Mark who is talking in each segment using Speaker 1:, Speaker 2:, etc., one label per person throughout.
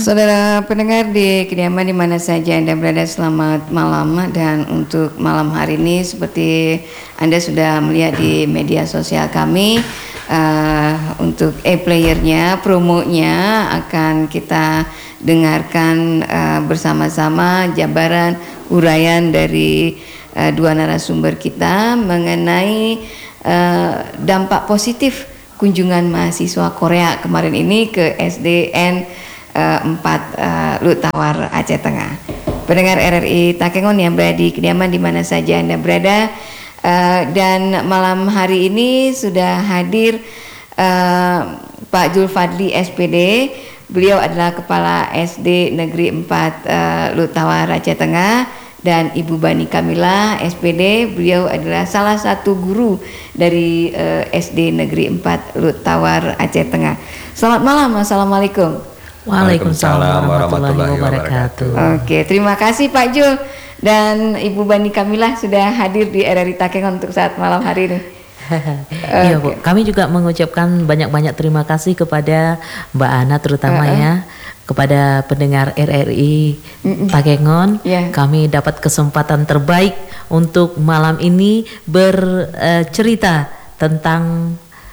Speaker 1: Saudara pendengar di kediaman di mana saja Anda berada, selamat malam. Dan untuk malam hari ini seperti Anda sudah melihat di media sosial kami, untuk e-playernya, promonya akan kita dengarkan bersama-sama jabaran uraian dari dua narasumber kita mengenai dampak positif kunjungan mahasiswa Korea kemarin ini ke SDN 4 Lut Tawar, Aceh Tengah. Pendengar RRI Takengon yang berada di kediaman di mana saja Anda berada, dan malam hari ini sudah hadir Pak Julfadli SPD. Beliau adalah Kepala SD Negeri 4 Lut Tawar, Aceh Tengah, dan Ibu Bani Kamila SPD. Beliau adalah salah satu guru dari SD Negeri 4 Lut Tawar, Aceh Tengah. Selamat malam, assalamualaikum.
Speaker 2: Waalaikumsalam warahmatullahi wabarakatuh.
Speaker 1: Oke, terima kasih Pak Jul dan Ibu Bani Kamila sudah hadir di RRI Takengon untuk saat malam hari ini.
Speaker 2: Iya Bu, kami juga mengucapkan banyak-banyak terima kasih kepada Mbak Ana terutama ya, kepada pendengar RRI Takengon. Kami dapat kesempatan terbaik untuk malam ini bercerita tentang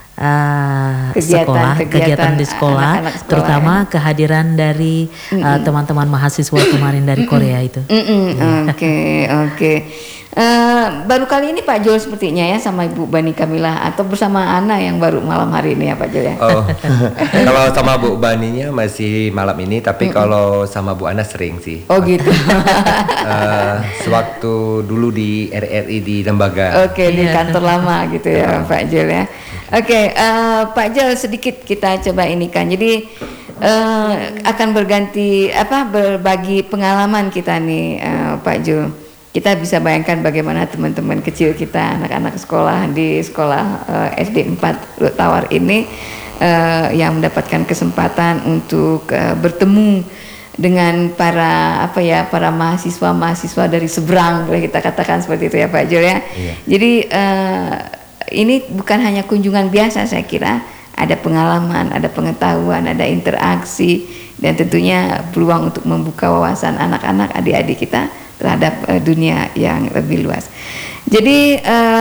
Speaker 2: kegiatan di sekolah, anak-anak
Speaker 1: sekolah,
Speaker 2: terutama kehadiran dari teman-teman mahasiswa kemarin dari Korea itu.
Speaker 1: Oke. Baru kali ini Pak Jul sepertinya ya sama Ibu Bani Kamila, atau bersama Ana yang baru malam hari ini ya Pak Jul ya?
Speaker 3: Kalau sama Bu Baninya masih malam ini, tapi kalau sama Bu Ana sering sih.
Speaker 1: Oh gitu.
Speaker 3: Sewaktu dulu di RRI di lembaga.
Speaker 1: Di kantor lama gitu ya Pak Jul ya. Pak Jul, sedikit kita coba ini kan. Jadi akan berganti berbagi pengalaman kita nih Pak Jul. Kita bisa bayangkan bagaimana teman-teman kecil kita, anak-anak sekolah di sekolah SD 4 Lut Tawar ini yang mendapatkan kesempatan untuk bertemu dengan para mahasiswa dari seberang, boleh kita katakan seperti itu ya Pak Jul ya. Jadi ini bukan hanya kunjungan biasa, saya kira ada pengalaman, ada pengetahuan, ada interaksi, dan tentunya peluang untuk membuka wawasan anak-anak, adik-adik kita terhadap dunia yang lebih luas. Jadi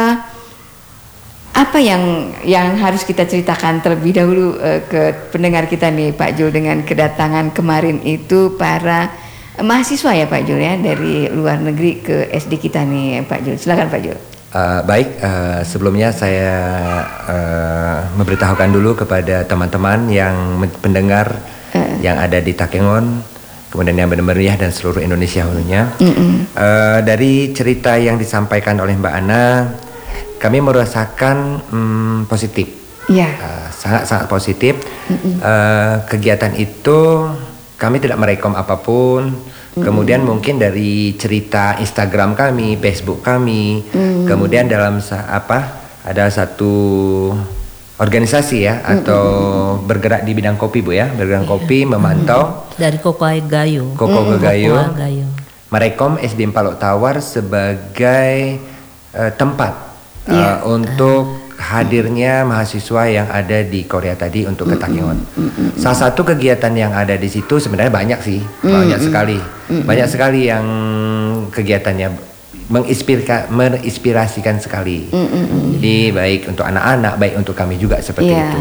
Speaker 1: apa yang harus kita ceritakan terlebih dahulu ke pendengar kita nih Pak Jul, dengan kedatangan kemarin itu para mahasiswa ya Pak Jul ya, dari luar negeri ke SD kita nih Pak Jul. Silakan Pak Jul.
Speaker 3: Sebelumnya saya memberitahukan dulu kepada teman-teman yang pendengar yang ada di Takengon, kemudian yang benar-benar dan seluruh Indonesia dulunya. Dari cerita yang disampaikan oleh Mbak Ana, kami merasakan positif, sangat-sangat positif. Kegiatan itu kami tidak merekom apapun. Kemudian mungkin dari cerita Instagram kami, Facebook kami, kemudian dalam ada satu organisasi ya, atau bergerak di bidang kopi Bu ya, bergerak kopi, memantau
Speaker 2: dari Koko Gayo,
Speaker 3: merekom SD 4 Lut Tawar sebagai tempat untuk hadirnya mahasiswa yang ada di Korea tadi untuk ke Takengon. Salah satu kegiatan yang ada di situ sebenarnya banyak sih, banyak sekali yang kegiatannya menginspirasikan sekali. Jadi baik untuk anak-anak, baik untuk kami juga seperti itu.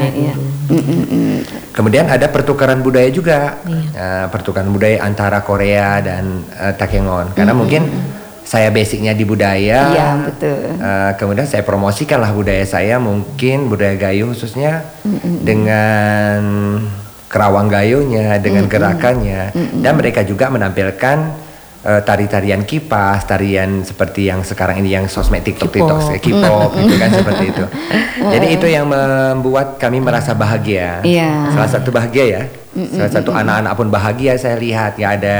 Speaker 3: Kemudian ada pertukaran budaya juga, pertukaran budaya antara Korea dan Takengon, karena mungkin saya basicnya di budaya, kemudian saya promosikanlah budaya saya, mungkin budaya Gayo khususnya, dengan kerawang Gayonya, dengan gerakannya, dan mereka juga menampilkan tari-tarian kipas, tarian seperti yang sekarang ini yang sosmed TikTok, K-pop gitu kan, seperti itu. Jadi itu yang membuat kami merasa bahagia. Salah satu bahagia ya, salah satu anak-anak pun bahagia saya lihat ya, ada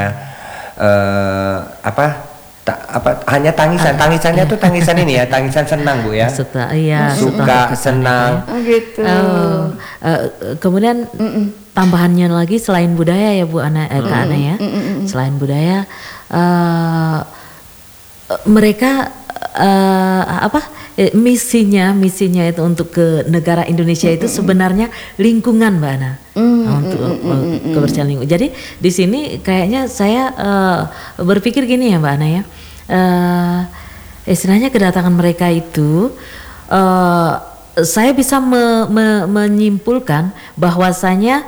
Speaker 3: hanya tangisannya tuh tangisan ini ya, tangisan senang Bu ya. Suka senang.
Speaker 2: Kemudian tambahannya lagi selain budaya ya Bu Ana, Kak Ana ya. Selain budaya mereka misinya itu untuk ke negara Indonesia itu sebenarnya lingkungan, Mbak Ana. Untuk kebersihan lingkungan. Jadi di sini kayaknya saya berpikir gini ya, Mbak Ana ya. Istilahnya kedatangan mereka itu saya bisa menyimpulkan bahwasanya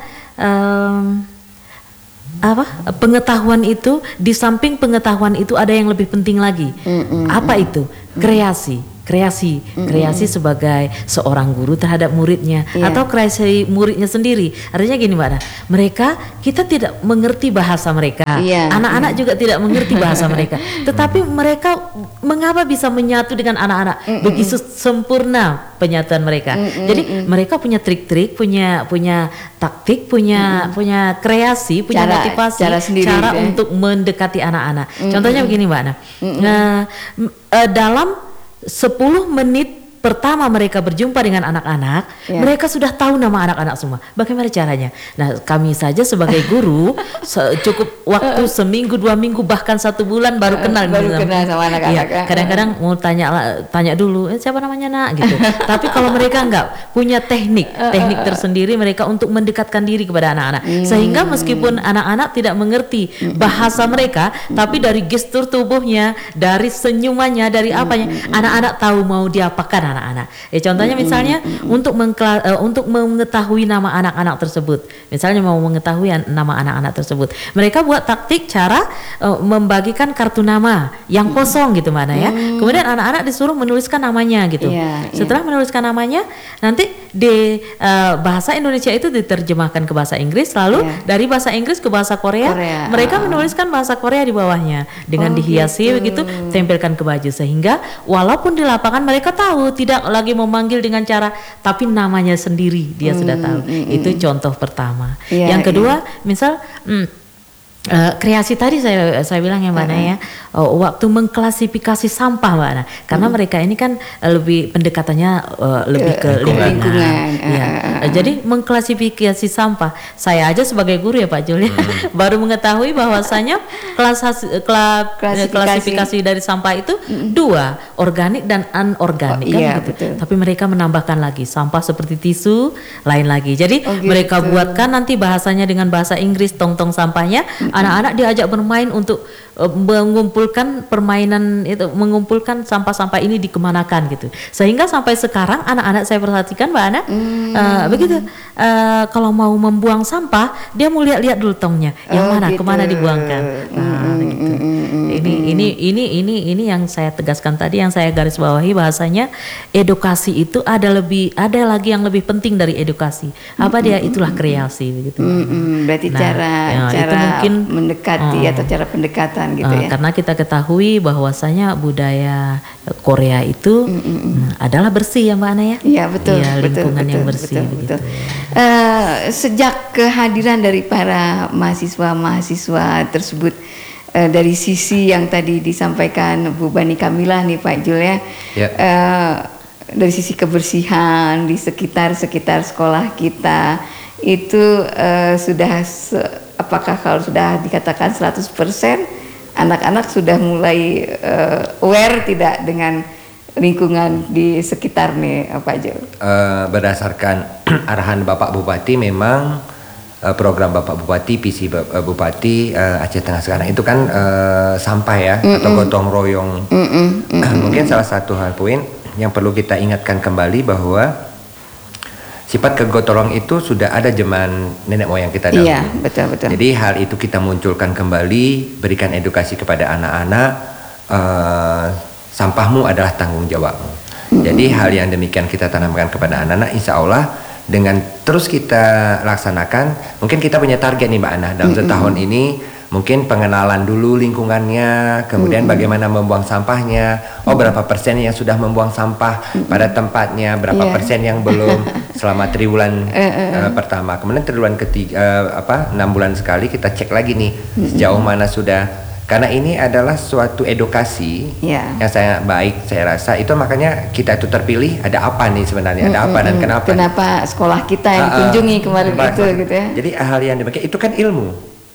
Speaker 2: pengetahuan itu, di samping pengetahuan itu ada yang lebih penting lagi. Apa itu? Kreasi sebagai seorang guru terhadap muridnya, atau kreasi muridnya sendiri. Artinya gini, Mbak Ana, kita tidak mengerti bahasa mereka, anak-anak juga tidak mengerti bahasa mereka, tetapi mereka mengapa bisa menyatu dengan anak-anak begitu sempurna penyatuan mereka. Jadi mereka punya trik-trik, punya taktik, punya kreasi, punya motivasi, cara untuk mendekati anak-anak. Contohnya begini, Mbak Ana, dalam 10 menit pertama mereka berjumpa dengan anak-anak, mereka sudah tahu nama anak-anak semua. Bagaimana caranya? Nah, kami saja sebagai guru cukup waktu seminggu, 2 minggu, bahkan 1 bulan baru kenal
Speaker 1: sama anak-anak.
Speaker 2: Kadang-kadang mau tanya dulu, siapa namanya nak gitu. Tapi kalau mereka enggak punya teknik tersendiri mereka untuk mendekatkan diri kepada anak-anak, sehingga meskipun anak-anak tidak mengerti bahasa mereka, tapi dari gestur tubuhnya, dari senyumannya, dari apanya, anak-anak tahu mau diapakan anak-anak. Contohnya misalnya untuk mengetahui nama anak-anak tersebut. Misalnya mau mengetahui nama anak-anak tersebut, mereka buat taktik cara membagikan kartu nama yang kosong gitu, mana ya. Kemudian anak-anak disuruh menuliskan namanya gitu. Setelah menuliskan namanya, nanti di bahasa Indonesia itu diterjemahkan ke bahasa Inggris, lalu dari bahasa Inggris ke bahasa Korea. Mereka menuliskan bahasa Korea di bawahnya dengan dihiasi begitu, tempelkan ke baju, sehingga walaupun di lapangan mereka tahu tidak lagi memanggil dengan cara, tapi namanya sendiri dia sudah tahu. Itu contoh pertama. Yang kedua, misal kreasi tadi saya bilang yang mana ya, waktu mengklasifikasi sampah, Mbak Ana, karena mereka ini kan lebih pendekatannya lebih ke lingkungan. Jadi mengklasifikasi sampah, saya aja sebagai guru ya Pak Jul, baru mengetahui bahwasanya klasifikasi dari sampah itu 2, organik dan anorganik kan gitu. Betul. Tapi mereka menambahkan lagi sampah seperti tisu, lain lagi. Jadi mereka buatkan nanti bahasanya dengan bahasa Inggris, tong-tong sampahnya. Anak-anak diajak bermain untuk mengumpulkan permainan itu, mengumpulkan sampah-sampah ini dikemanakan gitu. Sehingga sampai sekarang anak-anak saya perhatikan, Mbak Ana, begitu. Kalau mau membuang sampah, dia mau lihat-lihat dulu tongnya, yang mana, kemana dibuangkan. Gitu. Ini yang saya tegaskan tadi, yang saya garis bawahi, bahasanya edukasi itu ada lagi yang lebih penting dari edukasi. Apa dia? Itulah kreasi begitu.
Speaker 1: Berarti cara
Speaker 2: itu mungkin
Speaker 1: mendekati atau cara pendekatan gitu ya.
Speaker 2: Karena kita ketahui bahwasanya budaya Korea itu adalah bersih ya Mbak Ana ya.
Speaker 1: Iya betul.
Speaker 2: Ya, lingkungan yang bersih. Betul.
Speaker 1: Sejak kehadiran dari para mahasiswa tersebut, dari sisi yang tadi disampaikan Bu Bani Kamilah nih Pak Jul ya. Dari sisi kebersihan di sekitar sekolah kita itu apakah kalau sudah dikatakan 100%, anak-anak sudah mulai aware tidak dengan lingkungan di sekitar nih Pak Jul?
Speaker 3: Berdasarkan arahan Bapak Bupati, memang program Bapak Bupati, visi Bupati Aceh Tengah sekarang itu kan sampah ya, atau gotong royong. Mungkin salah satu hal poin yang perlu kita ingatkan kembali bahwa sifat kegotong itu sudah ada zaman nenek moyang kita dahulu.
Speaker 1: Iya, betul.
Speaker 3: Jadi hal itu kita munculkan kembali, berikan edukasi kepada anak-anak, sampahmu adalah tanggung jawabmu. Jadi hal yang demikian kita tanamkan kepada anak-anak, insya Allah dengan terus kita laksanakan, mungkin kita punya target nih Mbak Ana, dalam setahun ini mungkin pengenalan dulu lingkungannya, kemudian bagaimana membuang sampahnya, berapa persen yang sudah membuang sampah pada tempatnya, berapa persen yang belum selama triwulan pertama, kemudian triwulan ketiga 6 bulan sekali kita cek lagi nih sejauh mana sudah, karena ini adalah suatu edukasi yang saya rasa itu, makanya kita itu terpilih ada apa nih sebenarnya, ada apa dan kenapa
Speaker 1: sekolah kita yang kunjungi kemarin itu gitu ya.
Speaker 3: Jadi hal yang demikian itu kan ilmu.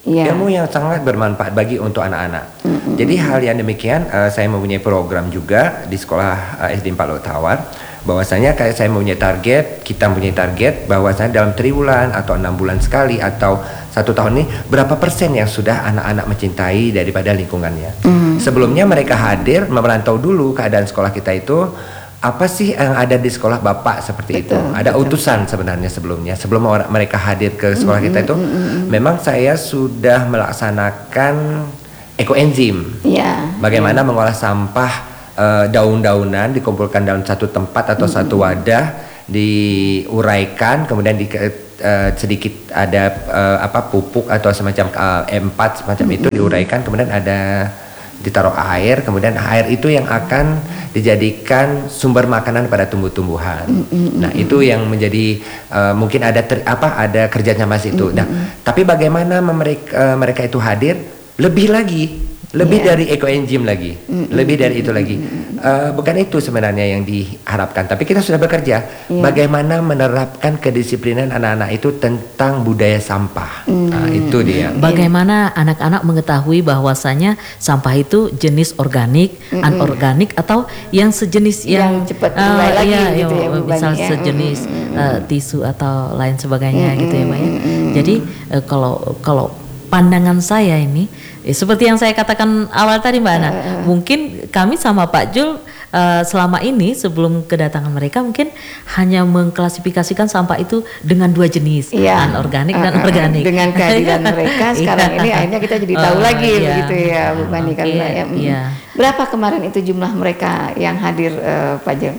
Speaker 3: ilmu yang sangat bermanfaat bagi untuk anak-anak. Jadi hal yang demikian saya mempunyai program juga di sekolah SD 4 Laut Tawar, bahwasanya kayak saya mempunyai target, kita mempunyai target bahwasanya dalam 3 bulan atau 6 bulan sekali atau 1 tahun ini berapa persen yang sudah anak-anak mencintai daripada lingkungannya. Sebelumnya mereka hadir memantau dulu keadaan sekolah kita itu apa sih yang ada di sekolah Bapak seperti itu. Ada utusan sebenarnya sebelum mereka hadir ke sekolah kita itu memang saya sudah melaksanakan ekoenzim. Bagaimana mengolah sampah daun-daunan dikumpulkan dalam satu tempat atau satu wadah, diuraikan, kemudian sedikit ada pupuk atau semacam M4 semacam itu diuraikan, kemudian ada ditaruh air, kemudian air itu yang akan dijadikan sumber makanan pada tumbuh-tumbuhan. Nah, itu yang menjadi mungkin ada kerja sama situ. Nah, tapi bagaimana mereka itu hadir lebih dari ekoenzim lagi, lebih dari itu lagi. Bukan itu sebenarnya yang diharapkan, tapi kita sudah bekerja bagaimana menerapkan kedisiplinan anak-anak itu tentang budaya sampah. Nah, itu dia.
Speaker 2: Bagaimana anak-anak mengetahui bahwasanya sampah itu jenis organik, anorganik, atau yang sejenis yang
Speaker 1: cepat mulai lagi gitu ya,
Speaker 2: misal sejenis tisu atau lain sebagainya gitu ya, Mbak ya. Jadi kalau pandangan saya ini seperti yang saya katakan awal tadi, Mbak Ana, mungkin kami sama Pak Jul selama ini sebelum kedatangan mereka mungkin hanya mengklasifikasikan sampah itu dengan 2 jenis, anorganik dan organik.
Speaker 1: Dengan kehadiran mereka sekarang ini akhirnya kita jadi tahu lagi begitu ya, Bu Pani kan Mbak ya. Berapa kemarin itu jumlah mereka yang hadir, Pak Jul?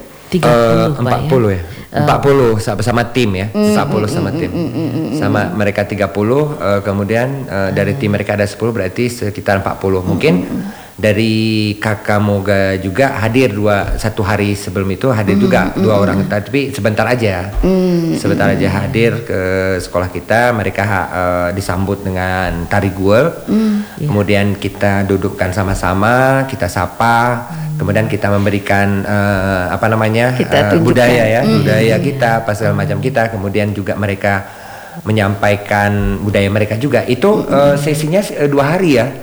Speaker 3: 40 ya. 40 sama tim ya, 40 sama tim. Sama mereka 30, kemudian dari tim mereka ada 10, berarti sekitar 40. Mungkin dari Kakak Moga juga hadir 1 hari sebelum itu hadir juga 2 orang, tapi sebentar aja hadir ke sekolah kita. Mereka disambut dengan tari guel, kemudian kita dudukkan sama-sama, kita sapa, kemudian kita memberikan budaya kita, pas segala macam kita, kemudian juga mereka menyampaikan budaya mereka juga. Itu sesinya 2 hari ya,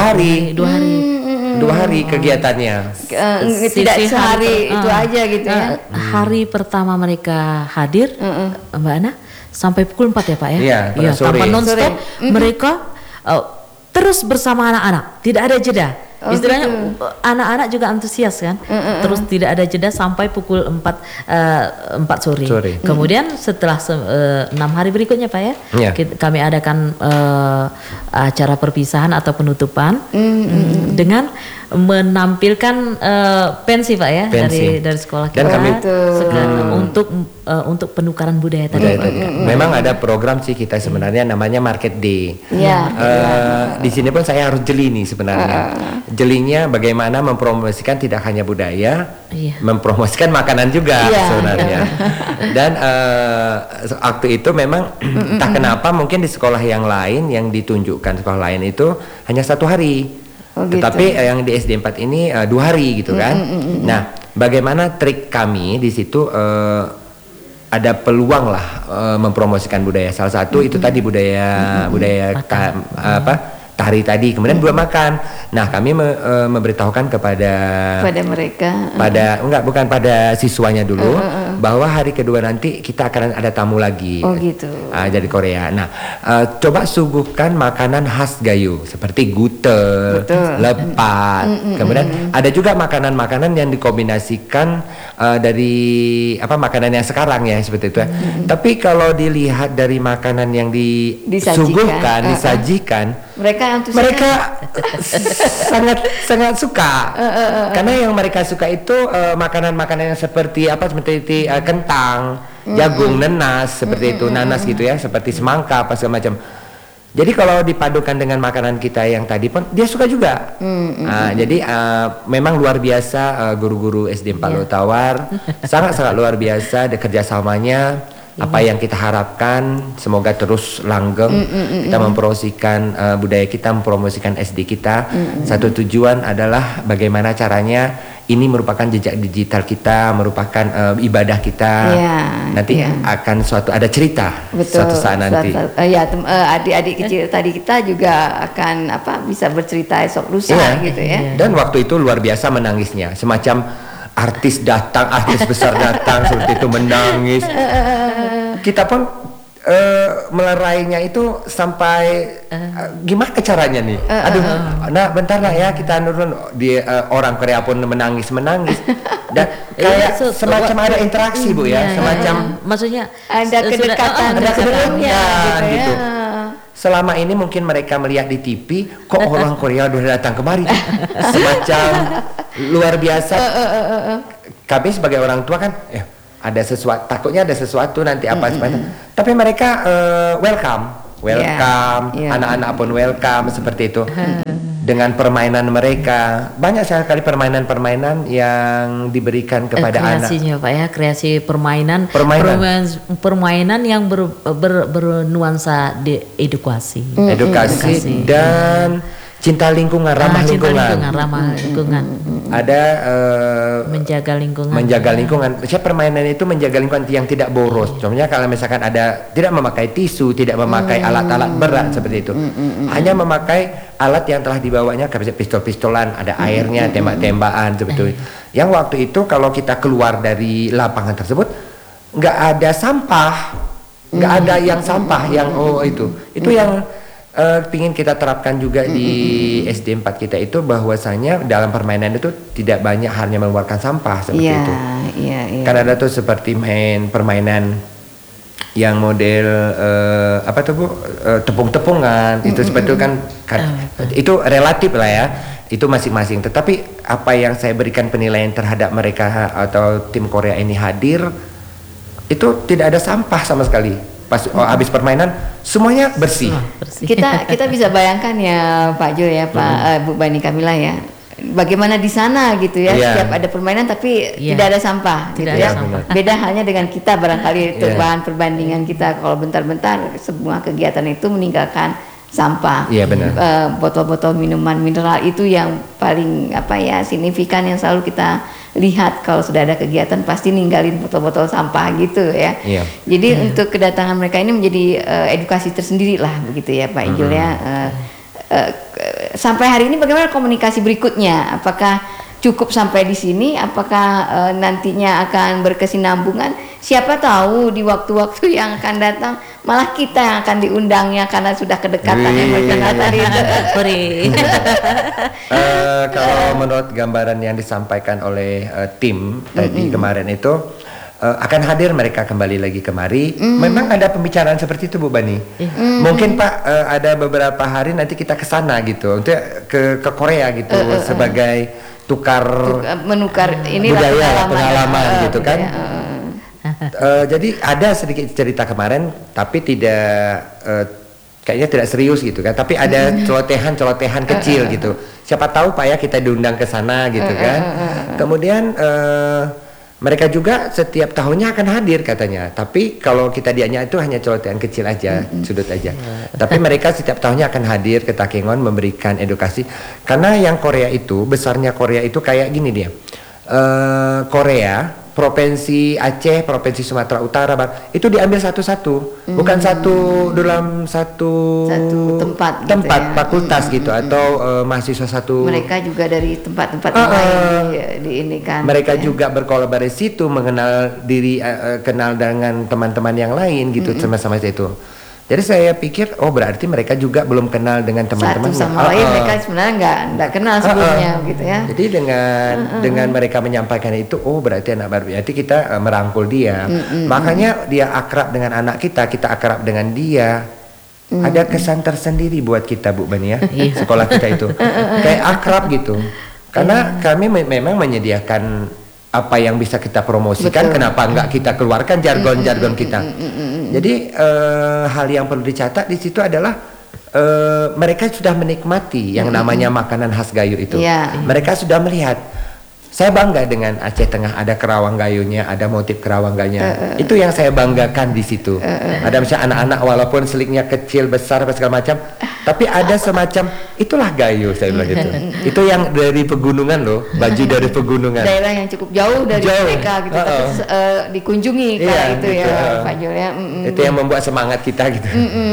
Speaker 3: 2 hari kegiatannya.
Speaker 1: Tidak sehari itu aja gitu ya.
Speaker 2: Hari pertama mereka hadir, Mbak Ana, sampai pukul 4 ya Pak ya?
Speaker 3: Iya,
Speaker 2: tanpa non-stop. Mereka terus bersama anak-anak, tidak ada jeda. Istilahnya anak-anak juga antusias kan, terus tidak ada jeda sampai pukul 4 sore. Kemudian setelah 6 hari berikutnya Pak ya, kami adakan acara perpisahan atau penutupan dengan menampilkan pensi Pak ya, dari sekolah kita.
Speaker 3: Dan kami
Speaker 2: untuk penukaran budaya tadi.
Speaker 3: Memang ada program sih kita sebenarnya namanya Market Day. Di sini pun saya harus jeli nih sebenarnya. Jelinya bagaimana mempromosikan tidak hanya budaya, mempromosikan makanan juga sebenarnya. Dan waktu itu memang entah kenapa mungkin di sekolah yang lain yang ditunjukkan sekolah lain itu hanya 1 hari. Tetapi yang di SD 4 ini 2 hari gitu kan. Nah, bagaimana trik kami di situ ada peluang lah mempromosikan budaya. Salah satu itu tadi budaya tari tadi, kemudian buat makan. Nah, kami memberitahukan kepada
Speaker 1: mereka,
Speaker 3: pada siswanya dulu, bahwa hari kedua nanti kita akan ada tamu lagi. Dari Korea. Nah, coba suguhkan makanan khas Gayo seperti gute, lepat. Kemudian ada juga makanan-makanan yang dikombinasikan dari makanan yang sekarang ya seperti itu. Tapi kalau dilihat dari makanan yang disajikan, mereka sangat suka. Karena yang mereka suka itu makanan-makanan yang seperti kentang, jagung, nanas seperti itu, nanas gitu ya, seperti semangka apa segala macam. Jadi kalau dipadukan dengan makanan kita yang tadi pun dia suka juga. Jadi memang luar biasa guru-guru SD 4 Laut Tawar, sangat luar biasa kerjasamanya. Apa yang kita harapkan semoga terus langgeng. Kita mempromosikan budaya kita, mempromosikan SD kita. Satu tujuan adalah bagaimana caranya ini merupakan jejak digital kita, merupakan ibadah kita. Nanti akan ada cerita.
Speaker 1: Betul,
Speaker 3: suatu saat nanti.
Speaker 1: Adik-adik kecil tadi kita juga akan bisa bercerita esok lusa gitu ya.
Speaker 3: Dan waktu itu luar biasa menangisnya, semacam artis datang, artis besar datang seperti itu menangis. Kita pun melerainya itu sampai gimana caranya nih? Aduh, nah bentar lah ya kita nurun di orang Korea pun menangis dan kayak semacam ada interaksi Bu ya, semacam
Speaker 2: maksudnya
Speaker 1: ada kedekatan,
Speaker 3: gitu. Selama ini mungkin mereka melihat di TV, kok orang Korea udah datang kemari, semacam luar biasa. Kami sebagai orang tua kan, ada sesuatu, takutnya ada sesuatu nanti apa tapi mereka welcome, anak-anak pun welcome seperti itu. Dengan permainan mereka, banyak sekali permainan-permainan yang diberikan kepada
Speaker 2: kreasinya,
Speaker 3: anak.
Speaker 2: Pak ya, kreasi permainan yang bernuansa edukasi dan cinta lingkungan, ramah lingkungan. Ada menjaga lingkungan.
Speaker 3: Siapa permainan itu menjaga lingkungan yang tidak boros. Contohnya kalau misalkan ada tidak memakai tisu, tidak memakai alat-alat berat seperti itu. Hanya memakai alat yang telah dibawanya, kayak pistol-pistolan, ada airnya, tembak-tembakan seperti itu. Yang waktu itu kalau kita keluar dari lapangan tersebut nggak ada sampah, nggak ada yang sampah yang itu yang pingin kita terapkan juga di SD 4 kita itu, bahwasanya dalam permainan itu tidak banyak hanya mengeluarkan sampah seperti itu. Karena ada tuh seperti permainan yang model tepung-tepungan itu seperti itu kan itu relatif lah ya, itu masing-masing. Tetapi apa yang saya berikan penilaian terhadap mereka atau tim Korea ini hadir, itu tidak ada sampah sama sekali. Pas habis permainan semuanya bersih.
Speaker 1: Kita bisa bayangkan ya Pak Jo ya, Bu Bani Kamila ya, bagaimana di sana gitu ya, setiap ada permainan tapi tidak ada sampah gitu ya. Beda halnya dengan kita barangkali itu bahan perbandingan kita, kalau bentar-bentar semua kegiatan itu meninggalkan sampah. Botol-botol minuman mineral itu yang paling signifikan, yang selalu kita lihat kalau sudah ada kegiatan pasti ninggalin botol-botol sampah gitu ya. Jadi untuk kedatangan mereka ini menjadi edukasi tersendiri lah begitu ya Pak Ijul ya. Sampai hari ini bagaimana komunikasi berikutnya? Apakah cukup sampai di sini? Apakah nantinya akan berkesinambungan? Siapa tahu di waktu-waktu yang akan datang malah kita yang akan diundangnya karena sudah kedekatan emosional tadi itu.
Speaker 3: Kalau menurut gambaran yang disampaikan oleh tim tadi kemarin itu, akan hadir mereka kembali lagi kemari. Memang ada pembicaraan seperti itu Bu Bani. Mungkin Pak ada beberapa hari nanti kita ke sana gitu untuk ke Korea gitu sebagai menukar budaya, pengalaman gitu kan. Jadi ada sedikit cerita kemarin, tapi kayaknya tidak serius gitu kan. Tapi ada celotehan kecil gitu. Siapa tahu Pak ya kita diundang ke sana gitu kan. Kemudian mereka juga setiap tahunnya akan hadir katanya. Tapi kalau kita dianya itu hanya celotehan kecil aja, sudut aja. Tapi mereka setiap tahunnya akan hadir ke Takengon memberikan edukasi. Karena yang Korea itu, besarnya Korea itu kayak gini dia. Korea, Provinsi Aceh, Provinsi Sumatera Utara, itu diambil satu-satu, bukan dalam satu tempat gitu ya. Fakultas gitu atau mahasiswa satu.
Speaker 1: Mereka juga dari tempat-tempat lain di ini kan.
Speaker 3: Mereka juga berkolaborasi itu, mengenal diri, kenal dengan teman-teman yang lain gitu, sama-sama itu. Jadi saya pikir berarti mereka juga belum kenal dengan teman-teman
Speaker 1: satu sama lain. Mereka sebenarnya nggak kenal sebelumnya gitu ya.
Speaker 3: Jadi dengan mereka menyampaikan itu, berarti anak baru. Berarti kita merangkul dia. Makanya dia akrab dengan anak kita akrab dengan dia. Ada kesan tersendiri buat kita Bu Bani ya. Sekolah kita itu kayak akrab gitu. Karena kami memang menyediakan apa yang bisa kita promosikan. Kenapa enggak kita keluarkan jargon-jargon kita. Jadi hal yang perlu dicatat di situ adalah mereka sudah menikmati yang namanya makanan khas Gayo itu. Mereka sudah melihat Saya bangga dengan Aceh Tengah, ada kerawang gayunya, ada motif kerawang gayunya. Itu yang saya banggakan di situ. Ada misalnya anak-anak walaupun seliknya kecil, besar, apa segala macam, tapi ada semacam itulah gayo, saya bilang gitu. Itu yang dari pegunungan loh, baju dari pegunungan.
Speaker 1: Daerah yang cukup jauh dari mereka gitu, tapi dikunjungi kala itu
Speaker 3: gitu.
Speaker 1: ya Pak Jul ya.
Speaker 3: Itu yang membuat semangat kita gitu.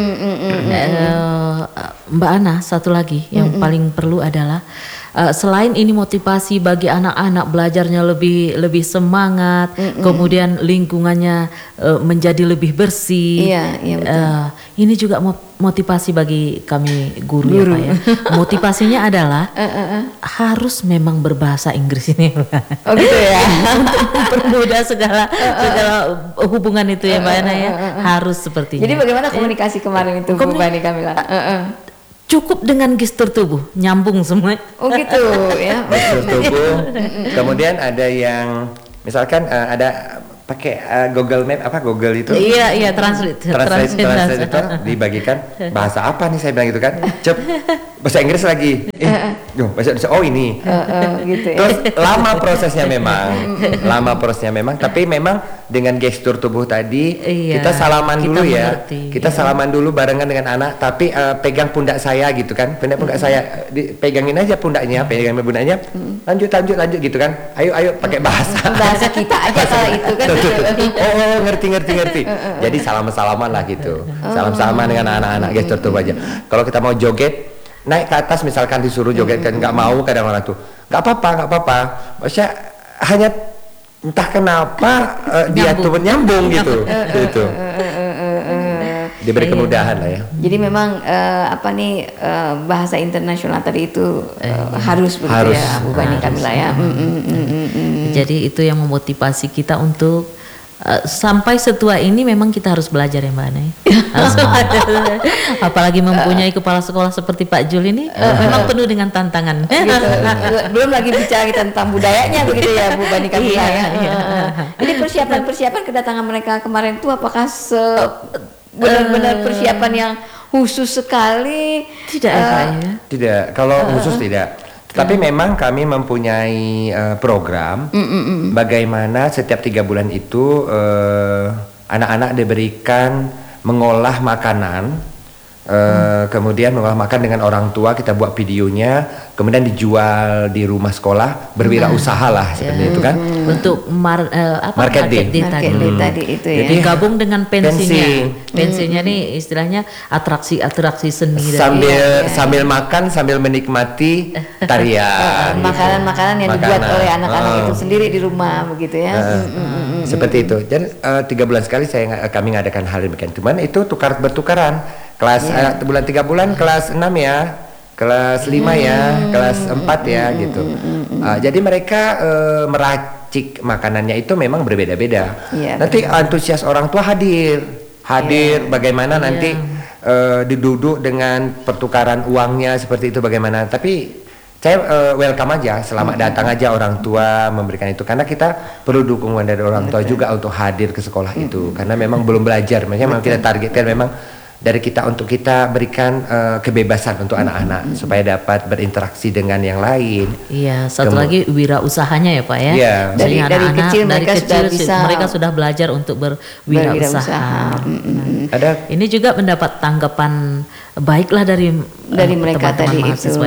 Speaker 2: Mbak Ana, satu lagi yang paling perlu adalah selain ini motivasi bagi anak-anak belajarnya lebih semangat, kemudian lingkungannya menjadi lebih bersih.
Speaker 1: Iya, betul.
Speaker 2: Ini juga motivasi bagi kami guru. Ya Pak ya. Motivasinya adalah harus memang berbahasa Inggris ini.
Speaker 1: Oh gitu ya.
Speaker 2: Untuk mempermudah segala hubungan itu ya Mbak Ana ya. Harus sepertinya.
Speaker 1: Jadi bagaimana komunikasi kemarin itu Bu Bani Kamila?
Speaker 2: Cukup dengan gestur tubuh, nyambung semua.
Speaker 1: Oh gitu ya.
Speaker 3: Gestur tubuh. Kemudian ada yang misalkan ada pakai Google Map, apa Google itu?
Speaker 2: Iya, translate
Speaker 3: itu dibagikan bahasa apa nih, saya bilang gitu kan. Cep, bahasa Inggris lagi. Bahasa oh ini.
Speaker 1: Gitu ya.
Speaker 3: Terus lama prosesnya memang, tapi memang dengan gestur tubuh tadi kita salaman dulu ya. Kita salaman dulu barengan dengan anak, tapi pegang pundak saya gitu kan. Pundak saya pegangin aja pundaknya, lanjut gitu kan. Ayo pakai bahasa
Speaker 1: kita aja kalau itu kan.
Speaker 3: Oh ngerti. Jadi salaman lah gitu. Salaman dengan anak-anak gestur tubuh aja. Kalau kita mau joget naik ke atas misalkan disuruh joget kan nggak mau, kadang orang tuh nggak apa-apa. Maksudnya hanya entah kenapa dia tuh nyambung gitu. Diberi kemudahan lah ya.
Speaker 1: Jadi memang bahasa internasional tadi itu harus begitu ya Bu Bani Kamila ya.
Speaker 2: Jadi itu yang memotivasi kita untuk sampai setua ini memang kita harus belajar ya Mbak Ana. Apalagi mempunyai kepala sekolah seperti Pak Jul ini memang penuh dengan tantangan.
Speaker 1: Gitu. Belum lagi bicara tentang budayanya begitu ya Bu Bani Kamila ya. Jadi persiapan kedatangan mereka kemarin itu apakah benar-benar persiapan yang khusus sekali?
Speaker 2: Tidak ya.
Speaker 3: Tidak, kalau khusus tidak. Tapi memang kami mempunyai program bagaimana setiap 3 bulan itu anak-anak diberikan mengolah makanan, kemudian mengolah makan dengan orang tua, kita buat videonya, kemudian dijual di rumah sekolah, berwirausaha lah seperti itu kan.
Speaker 2: Untuk market day
Speaker 1: tadi itu ya.
Speaker 2: Jadi gabung dengan pensinya. Pensinya nih istilahnya atraksi seni
Speaker 3: sambil makan sambil menikmati tarian.
Speaker 1: Makanan-makanan yang dibuat oleh anak-anak itu sendiri di rumah begitu ya.
Speaker 3: Seperti itu. Dan 3 bulan sekali kami mengadakan hal demikian. Cuman itu bertukaran. Kelas bulan 3 bulan kelas 6 ya. Kelas 5 ya, kelas 4 ya gitu. Jadi mereka meracik makanannya itu memang berbeda-beda. Nanti antusias orang tua hadir bagaimana nanti diduduk dengan pertukaran uangnya seperti itu bagaimana. Tapi saya welcome aja, selamat datang aja orang tua memberikan itu, karena kita perlu dukungan dari orang tua juga untuk hadir ke sekolah itu, karena memang belum belajar. Makanya memang kita targetkan memang dari kita untuk kita berikan kebebasan untuk anak-anak supaya dapat berinteraksi dengan yang lain. Iya,
Speaker 2: satu lagi wirausahanya ya Pak ya.
Speaker 3: Iya.
Speaker 1: Dari kecil
Speaker 2: mereka sudah belajar untuk berwirausaha.
Speaker 3: Ada.
Speaker 2: Ini juga mendapat tanggapan baiklah dari
Speaker 1: mereka tadi itu.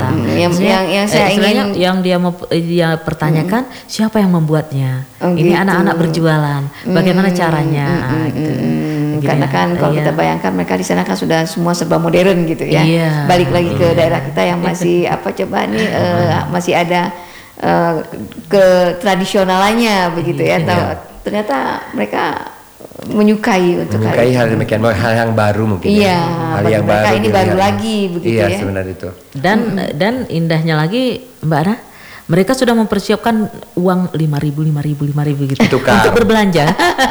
Speaker 1: Yang saya ingin
Speaker 2: yang dia pertanyakan siapa yang membuatnya. Ini anak-anak berjualan, bagaimana caranya gitu.
Speaker 1: Karena kan kalau kita bayangkan mereka di sana kan sudah semua serba modern gitu ya. Balik lagi ke daerah kita yang masih masih ada ketradisionalannya begitu ya. Ternyata mereka menyukai
Speaker 3: hal demikian, hal yang baru mungkin.
Speaker 1: Hal yang baru. Ini baru lagi begitu ya.
Speaker 3: Iya, sebenarnya itu.
Speaker 2: Dan indahnya lagi Mbak Ana, mereka sudah mempersiapkan uang 5.000 gitu untuk berbelanja.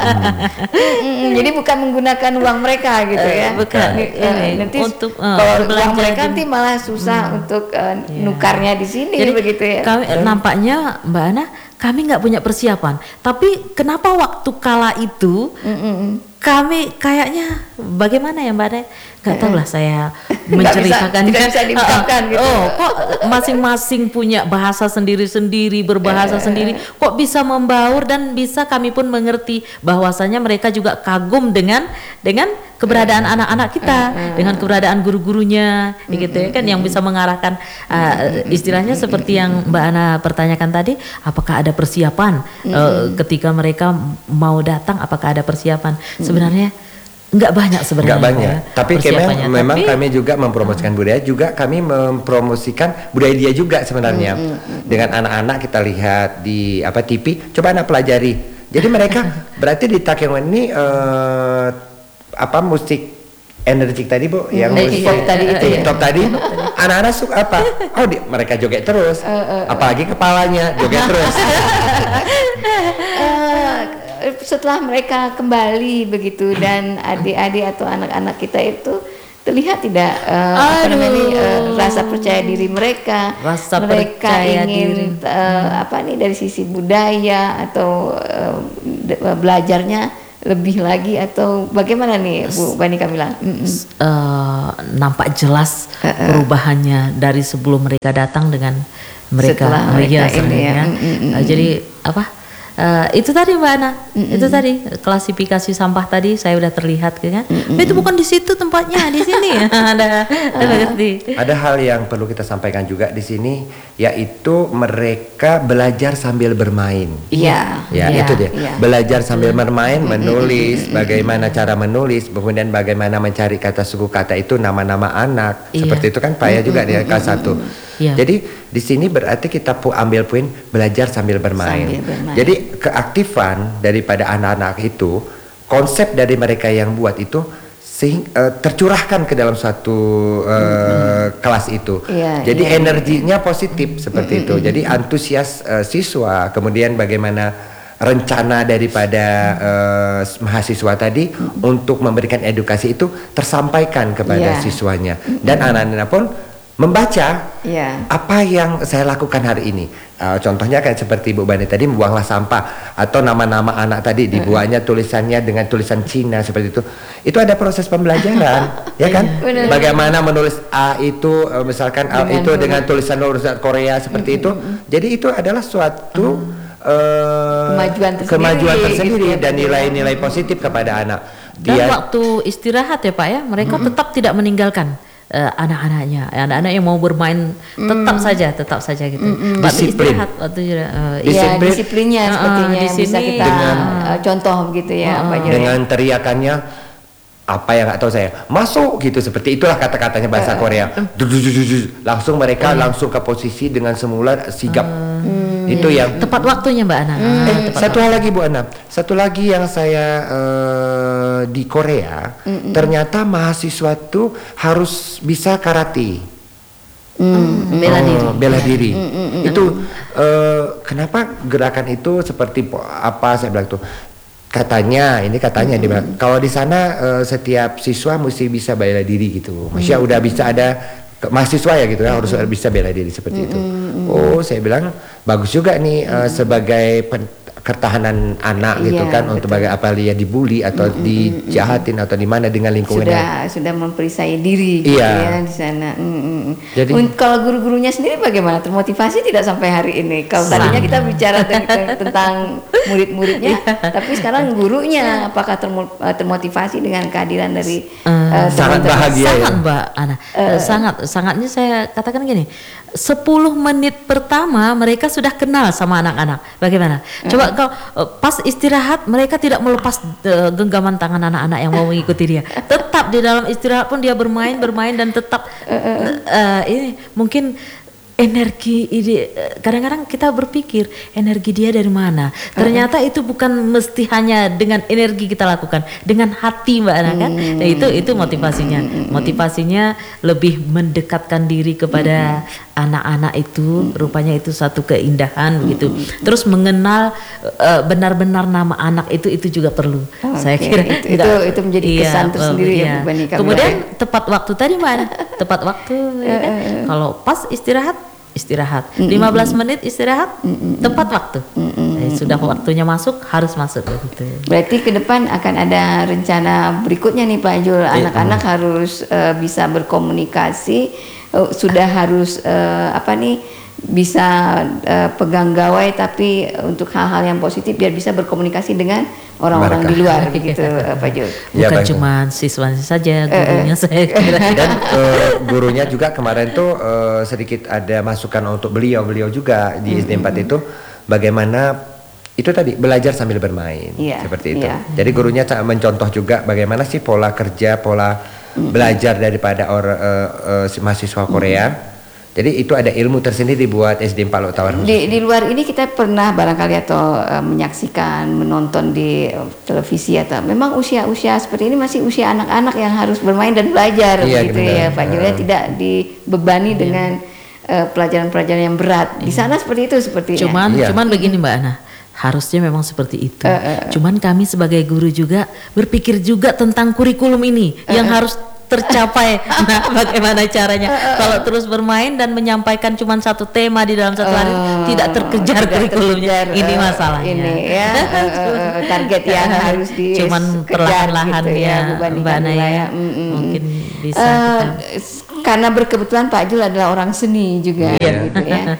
Speaker 1: Jadi bukan menggunakan uang mereka gitu ya.
Speaker 2: Bukan.
Speaker 1: Nanti untuk kalau uang mereka nanti malah susah untuk nukarnya di sini. Jadi begitu ya.
Speaker 2: Nampaknya Mbak Ana, kami nggak punya persiapan. Tapi kenapa waktu kala itu kami kayaknya bagaimana ya Mbak Ana? nggak tahu lah saya menceritakan.
Speaker 1: Tidak bisa diungkapkan gitu.
Speaker 2: Oh, kok masing-masing punya bahasa sendiri-sendiri, berbahasa sendiri, kok bisa membaur dan bisa kami pun mengerti bahwasanya mereka juga kagum dengan keberadaan anak-anak kita, dengan keberadaan guru-gurunya, gitu ya kan, yang bisa mengarahkan istilahnya seperti yang Mbak Ana pertanyakan tadi, apakah ada persiapan ketika mereka mau datang, apakah ada persiapan? Sebenarnya nggak banyak sebenarnya.
Speaker 3: Nggak banyak. Tapi memang kami juga mempromosikan budaya, juga kami mempromosikan budaya dia juga sebenarnya. Dengan anak-anak kita lihat di TV, coba anak pelajari. Jadi mereka berarti di Takengon ini musik energik tadi Bu, yang musik top tadi, anak-anak suka apa? Oh, mereka joget terus, apalagi kepalanya joget terus.
Speaker 1: Setelah mereka kembali begitu dan adik-adik atau anak-anak kita itu terlihat tidak rasa percaya diri mereka, ingin dari sisi budaya atau belajarnya lebih lagi, atau bagaimana nih Bu Bani Kamila?
Speaker 2: Nampak jelas perubahannya dari sebelum mereka datang dengan mereka ini ya. Jadi itu tadi Mbak Ana, itu tadi klasifikasi sampah tadi saya udah terlihat kan. Itu bukan di situ tempatnya, di sini.
Speaker 3: Ada hal yang perlu kita sampaikan juga di sini, yaitu mereka belajar sambil bermain. Itu dia. Belajar sambil bermain, menulis, bagaimana cara menulis, kemudian bagaimana mencari kata suku kata itu, nama-nama anak. Seperti itu kan Pak ya juga di kelas 1. Jadi di sini berarti kita ambil poin belajar sambil bermain. Jadi keaktifan daripada anak-anak itu, konsep dari mereka yang buat itu tercurahkan ke dalam suatu kelas itu. Jadi energinya positif seperti itu. Jadi antusias siswa, kemudian bagaimana rencana daripada mahasiswa tadi untuk memberikan edukasi itu tersampaikan kepada siswanya, dan anak-anak pun membaca apa yang saya lakukan hari ini. Contohnya kayak seperti Bu Bani tadi, membuanglah sampah, atau nama-nama anak tadi dibuatnya tulisannya dengan tulisan Cina seperti itu. Itu ada proses pembelajaran, ya kan? Bagaimana menulis A itu misalkan A itu dengan tulisan Korea seperti itu. Jadi itu adalah suatu kemajuan tersendiri dan nilai-nilai positif kepada anak.
Speaker 2: Dan waktu istirahat ya Pak ya, mereka tetap tidak meninggalkan anak-anaknya yang mau bermain, tetap saja gitu.
Speaker 3: Disiplin.
Speaker 1: Disiplinnya sepertinya yang bisa kita contoh begitu ya Pak Jure.
Speaker 3: Dengan teriakannya apa yang nggak tahu saya, masuk gitu, seperti itulah kata-katanya bahasa Korea. Langsung mereka langsung ke posisi dengan semula sigap. Itu yang
Speaker 2: tepat waktunya Mbak Ana.
Speaker 3: Satu hal lagi Bu Ana, satu lagi yang saya di Korea, ternyata mahasiswa tuh harus bisa karate. Bela diri. Itu kenapa gerakan itu seperti apa saya bilang tuh? Katanya dia bilang, kalau di sana setiap siswa mesti bisa bela diri gitu. Maksudnya udah bisa ada mahasiswa ya gitu ya, harus bisa bela diri seperti itu. Oh, saya bilang bagus juga nih sebagai ketahanan anak gitu kan, untuk apa dia dibully atau dijahatin atau di mana dengan lingkungannya.
Speaker 1: Sudah memperisai diri gitu ya di sana. Jadi kalau guru-gurunya sendiri bagaimana, termotivasi tidak sampai hari ini? Kalau tadinya kita bicara tentang murid-muridnya, tapi sekarang gurunya apakah termotivasi dengan kehadiran dari
Speaker 3: sangat bahagia
Speaker 2: sangat Mbak Ana. Sangatnya saya katakan gini, 10 menit pertama mereka sudah kenal sama anak-anak. Bagaimana? Coba kalau pas istirahat mereka tidak melepas genggaman tangan anak-anak yang mau mengikuti dia. Tetap di dalam istirahat pun dia bermain dan tetap ini mungkin energi ide. Kadang-kadang kita berpikir energi dia dari mana, ternyata itu bukan mesti hanya dengan energi kita lakukan, dengan hati Mbak Ana kan. Nah, itu motivasinya lebih mendekatkan diri kepada anak-anak itu. Rupanya itu satu keindahan begitu. Terus mengenal benar-benar nama anak itu juga perlu. Saya kira
Speaker 1: itu menjadi kesan tersendiri ya Bu Bani.
Speaker 2: Kemudian tepat waktu tadi Mbak Ana, tepat waktu ya kan? Kalau pas istirahat istirahat. 15 menit istirahat, tepat waktu. Sudah waktunya masuk, harus masuk gitu.
Speaker 1: Berarti ke depan akan ada rencana berikutnya nih Pak Jul, anak-anak harus bisa berkomunikasi, sudah harus bisa pegang gawai, tapi untuk hal-hal yang positif biar bisa berkomunikasi dengan orang-orang di luar begitu Pak Jul.
Speaker 2: Bukan cuma siswanya saja, gurunya saya kira.
Speaker 3: Dan gurunya juga kemarin tuh sedikit ada masukan untuk beliau juga di SD 4 itu bagaimana itu tadi belajar sambil bermain seperti itu. Jadi gurunya mencontoh juga bagaimana sih pola kerja, pola belajar daripada mahasiswa Korea. Jadi itu ada ilmu tersendiri buat SD 4 Lok Tawar.
Speaker 1: Di luar ini kita pernah barangkali atau menyaksikan, menonton di televisi atau memang usia-usia seperti ini masih usia anak-anak yang harus bermain dan belajar begitu ya Pak Julia, tidak dibebani dengan pelajaran-pelajaran yang berat. Di sana seperti itu sepertinya.
Speaker 2: Cuman begini Mbak Ana, harusnya memang seperti itu. Cuman kami sebagai guru juga berpikir juga tentang kurikulum ini yang harus tercapai. Nah, bagaimana caranya? Kalau terus bermain dan menyampaikan cuma satu tema di dalam satu hari, tidak terkejar kurikulumnya. Ini masalahnya.
Speaker 1: Ini ya target yang harus dikejar.
Speaker 2: Cuman perlahan-lahan gitu ya, Mbak Naya. Mungkin bisa kita.
Speaker 1: Karena berkebetulan Pak Jul adalah orang seni juga, gitu ya.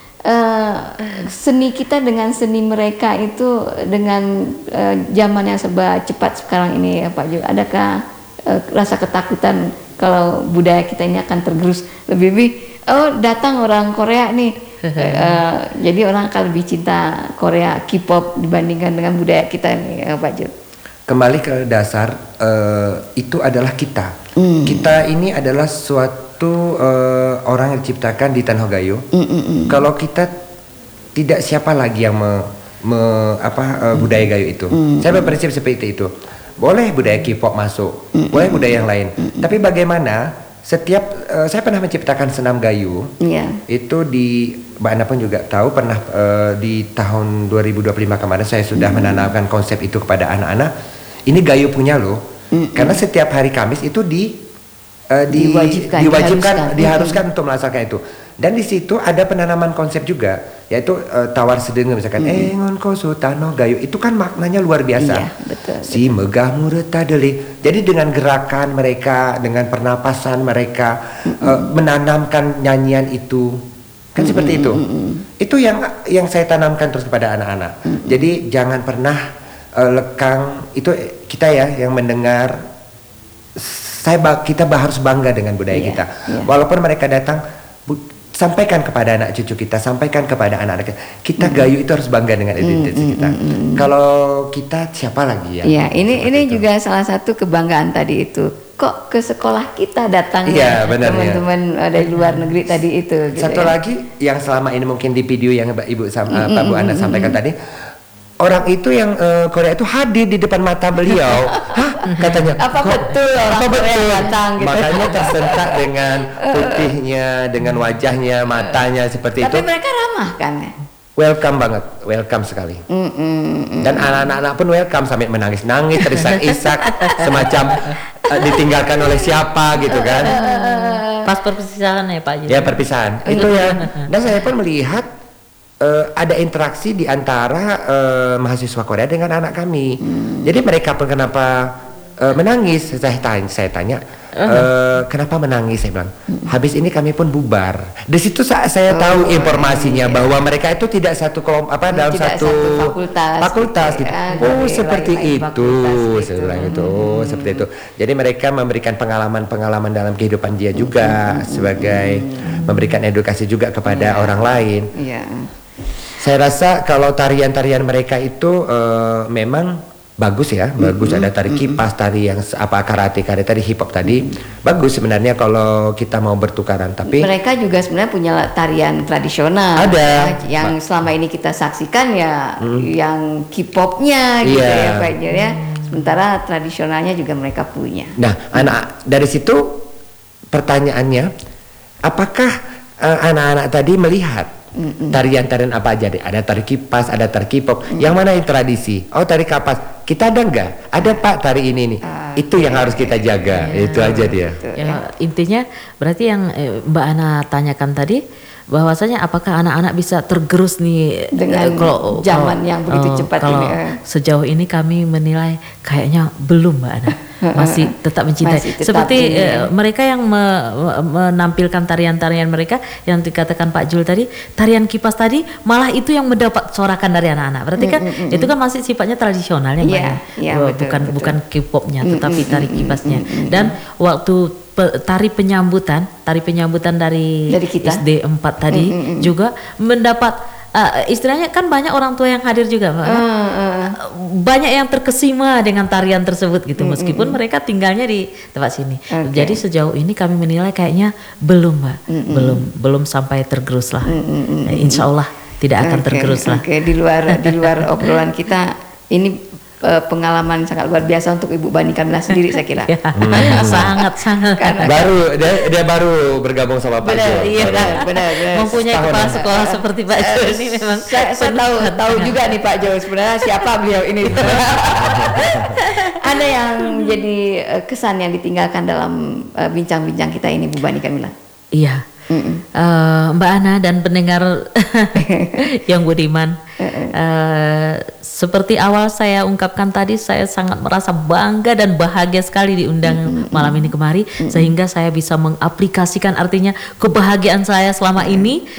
Speaker 1: Seni kita dengan seni mereka itu dengan zaman yang serba cepat sekarang ini ya Pak Jul, adakah rasa ketakutan kalau budaya kita ini akan tergerus lebih datang orang Korea nih jadi orang akan lebih cinta Korea K-pop dibandingkan dengan budaya kita nih Pak Jul.
Speaker 3: Kembali ke dasar itu adalah kita ini adalah suatu orang yang diciptakan di Tanah Gayo. Kalau kita tidak, siapa lagi yang budaya Gayo itu. Saya berprinsip seperti itu. Boleh budaya K-pop masuk, boleh budaya yang lain. Tapi bagaimana setiap saya pernah menciptakan senam Gayo. Itu di Mbak Ana pun juga tahu pernah di tahun 2025 kemarin saya sudah menanamkan konsep itu kepada anak-anak. Ini Gayo punya loh. Karena setiap hari Kamis itu diharuskan untuk melaksanakan itu. Dan di situ ada penanaman konsep juga, yaitu tawar sedeng misalkan engon ko sutano Gayo, itu kan maknanya luar biasa.
Speaker 1: Betul.
Speaker 3: Si megah mureta deli. Jadi dengan gerakan mereka, dengan pernapasan mereka menanamkan nyanyian itu. Kan seperti itu. Itu yang saya tanamkan terus kepada anak-anak. Jadi jangan pernah lekang, itu kita ya yang mendengar, kita harus bangga dengan budaya kita. Walaupun mereka datang, sampaikan kepada anak cucu kita, sampaikan kepada anak-anak kita, Gayo itu harus bangga dengan identitas kita. Kalau kita siapa lagi ya?
Speaker 1: Iya, ini juga salah satu kebanggaan tadi itu. Kok ke sekolah kita datang teman-teman dari luar negeri tadi itu. Gitu
Speaker 3: Satu lagi yang selama ini mungkin di video yang Ibu sama Pak Bu Ana sampaikan tadi, orang itu yang Korea itu hadir di depan mata beliau. Katanya
Speaker 1: apa betul orang Korea datang gitu.
Speaker 3: Makanya tersentak dengan putihnya, dengan wajahnya, matanya seperti itu.
Speaker 1: Tapi mereka ramah kan?
Speaker 3: Welcome banget, welcome sekali. Dan anak-anak pun welcome sampai menangis-nangis, terisak-isak, semacam ditinggalkan oleh siapa gitu kan.
Speaker 2: Pas perpisahan ya Pak.
Speaker 3: Ya perpisahan. Itu ya. Dan saya pun melihat ada interaksi di antara mahasiswa Korea dengan anak kami. Jadi mereka pun kenapa menangis? Saya tanya, kenapa menangis? Saya bilang, habis ini kami pun bubar. Di situ saya tahu informasinya bahwa mereka itu tidak satu kelompok dalam satu fakultas. Gitu. Seperti itu. Saya bilang itu, seperti itu. Jadi mereka memberikan pengalaman dalam kehidupan dia juga sebagai memberikan edukasi juga kepada orang lain. Saya rasa kalau tarian-tarian mereka itu memang bagus ya, bagus. Ada tari kipas, tari yang karate tadi, hip hop tadi, bagus sebenarnya kalau kita mau bertukaran. Tapi
Speaker 1: mereka juga sebenarnya punya tarian tradisional.
Speaker 3: Ada
Speaker 1: yang selama ini kita saksikan ya, yang K-popnya gitu ya Pak Jul ya. Sementara tradisionalnya juga mereka punya.
Speaker 3: Nah, anak dari situ pertanyaannya, apakah anak-anak tadi melihat tarian-tarian apa aja deh? Ada tari kipas, ada tari K-pop. Yang mana yang tradisi? Oh, tari kapas. Kita ada enggak? Ada Pak tari ini nih. itu yang harus kita jaga. Itu aja dia.
Speaker 2: Ya, intinya berarti yang Mbak Ana tanyakan tadi, bahwasanya apakah anak-anak bisa tergerus nih
Speaker 1: dengan zaman yang begitu cepat
Speaker 2: kalau
Speaker 1: ini?
Speaker 2: Sejauh ini kami menilai kayaknya belum, Mbak Ana. Masih tetap mencintai.
Speaker 1: Masih tetap
Speaker 2: seperti mereka yang menampilkan tarian-tarian mereka yang dikatakan Pak Jul tadi, tarian kipas tadi, malah itu yang mendapat sorakan dari anak-anak. Berarti kan itu kan masih sifatnya tradisionalnya, Mbak ya. Bukan K-popnya, tetapi tari kipasnya. Dan waktu tari penyambutan dari
Speaker 1: kita?
Speaker 2: SD 4 tadi juga mendapat istilahnya kan banyak orang tua yang hadir juga, Mbak. Banyak yang terkesima dengan tarian tersebut gitu, meskipun mereka tinggalnya di tempat sini. Jadi sejauh ini kami menilai kayaknya belum, Mbak. Belum sampai tergerus lah. Insya Allah tidak akan tergerus lah.
Speaker 1: Di luar obrolan kita ini pengalaman sangat luar biasa untuk Ibu Bani Kamila sendiri, saya kira.
Speaker 2: Sangat.
Speaker 3: Dia baru bergabung sama Pak Jul.
Speaker 1: Iya, benar.
Speaker 2: Mempunyai kepala sekolah seperti Pak Jul ini memang.
Speaker 1: Saya tahu juga nih Pak Jul sebenarnya siapa beliau ini. Ada yang menjadi kesan yang ditinggalkan dalam bincang-bincang kita ini, Bu Bani Kamila?
Speaker 2: Iya. Mbak Ana dan pendengar yang budiman, seperti awal saya ungkapkan tadi, saya sangat merasa bangga dan bahagia sekali diundang malam ini kemari, sehingga saya bisa mengaplikasikan, artinya kebahagiaan saya selama ini